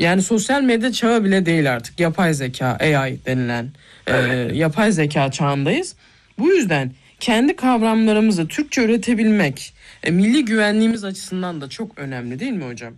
Yani sosyal medya çağı bile değil artık. Yapay zeka, AI denilen yapay zeka çağındayız. Bu yüzden kendi kavramlarımızı Türkçe üretebilmek milli güvenliğimiz açısından da çok önemli değil mi hocam?